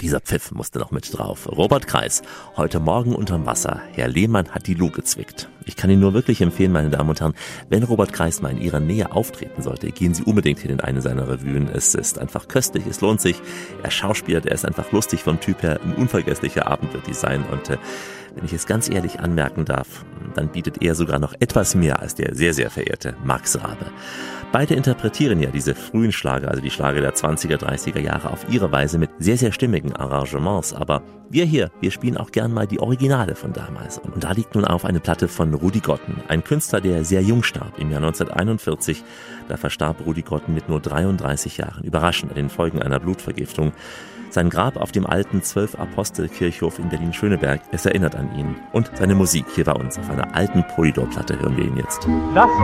Dieser Pfiff musste noch mit drauf. Robert Kreis, heute Morgen unterm Wasser. Herr Lehmann hat die Luh gezwickt. Ich kann Ihnen nur wirklich empfehlen, meine Damen und Herren, wenn Robert Kreis mal in Ihrer Nähe auftreten sollte, gehen Sie unbedingt hin in eine seiner Revuen. Es ist einfach köstlich, es lohnt sich. Er schauspielert, er ist einfach lustig vom Typ her. Ein unvergesslicher Abend wird dies sein. Und wenn ich es ganz ehrlich anmerken darf, dann bietet er sogar noch etwas mehr als der sehr, sehr verehrte Max Rabe. Beide interpretieren ja diese frühen Schlager, also die Schlager der 20er, 30er Jahre auf ihre Weise mit sehr, sehr stimmigen Arrangements. Aber wir spielen auch gern mal die Originale von damals. Und da liegt nun auf eine Platte von Rudi Gotten, ein Künstler, der sehr jung starb, im Jahr 1941. Da verstarb Rudi Gotten mit nur 33 Jahren, überraschend an den Folgen einer Blutvergiftung. Sein Grab auf dem alten 12-Apostel-Kirchhof in Berlin-Schöneberg, es erinnert an ihn. Und seine Musik hier bei uns auf einer alten Polydor-Platte hören wir ihn jetzt. Lass